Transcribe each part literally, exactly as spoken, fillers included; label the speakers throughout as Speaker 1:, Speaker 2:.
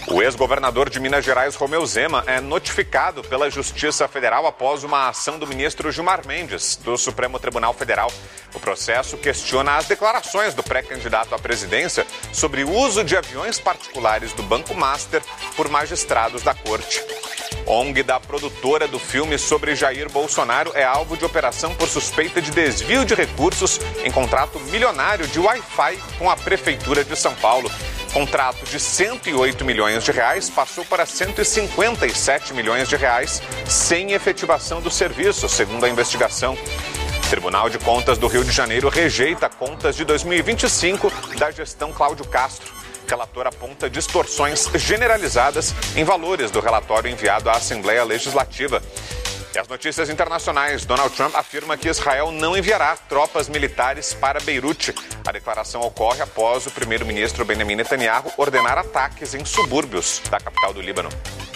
Speaker 1: O ex-governador de Minas Gerais, Romeu Zema, é notificado pela Justiça Federal após uma ação do ministro Gilmar Mendes, do Supremo Tribunal Federal. O processo questiona as declarações do pré-candidato à presidência sobre o uso de aviões particulares do Banco Master por magistrados da corte. O N G da produtora do filme sobre Jair Bolsonaro é alvo de operação por suspeita de desvio de recursos em contrato milionário de Wi-Fi com a Prefeitura de São Paulo. Contrato de cento e oito milhões de reais passou para cento e cinquenta e sete milhões de reais sem efetivação do serviço, segundo a investigação. O Tribunal de Contas do Rio de Janeiro rejeita contas de dois mil e vinte e cinco da gestão Cláudio Castro. O relator aponta distorções generalizadas em valores do relatório enviado à Assembleia Legislativa. E as notícias internacionais. Donald Trump afirma que Israel não enviará tropas militares para Beirute. A declaração ocorre após o primeiro-ministro Benjamin Netanyahu ordenar ataques em subúrbios da capital do Líbano.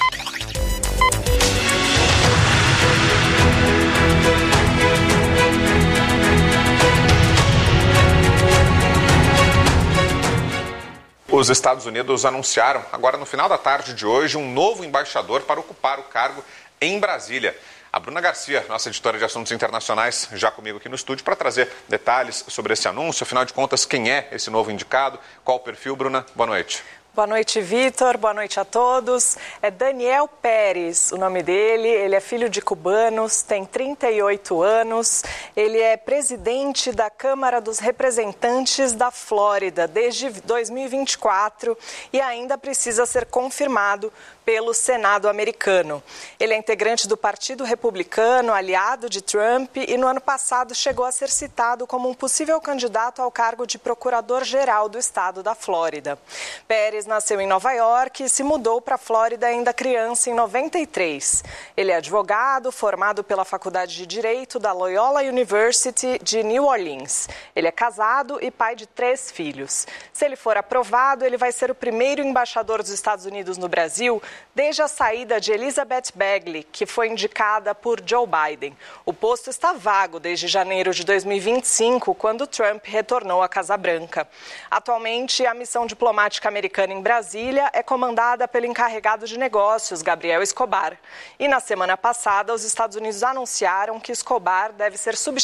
Speaker 1: Os Estados Unidos anunciaram, agora no final da tarde de hoje, um novo embaixador para ocupar o cargo em Brasília. A Bruna Garcia, nossa editora de assuntos internacionais, já comigo aqui no estúdio para trazer detalhes sobre esse anúncio. Afinal de contas, quem é esse novo indicado? Qual o perfil, Bruna? Boa noite.
Speaker 2: Boa noite, Vitor. Boa noite a todos. É Daniel Pérez o nome dele. Ele é filho de cubanos, tem trinta e oito anos. Ele é presidente da Câmara dos Representantes da Flórida desde dois mil e vinte e quatro e ainda precisa ser confirmado pelo Senado americano. Ele é integrante do Partido Republicano, aliado de Trump, e no ano passado chegou a ser citado como um possível candidato ao cargo de procurador-geral do estado da Flórida. Pérez nasceu em Nova York e se mudou para a Flórida ainda criança em noventa e três. Ele é advogado, formado pela Faculdade de Direito da Loyola University de New Orleans. Ele é casado e pai de três filhos. Se ele for aprovado, ele vai ser o primeiro embaixador dos Estados Unidos no Brasil desde a saída de Elizabeth Bagley, que foi indicada por Joe Biden. O posto está vago desde janeiro de dois mil e vinte e cinco, quando Trump retornou à Casa Branca. Atualmente, a missão diplomática americana em Brasília é comandada pelo encarregado de negócios, Gabriel Escobar. E na semana passada, os Estados Unidos anunciaram que Escobar deve ser substituído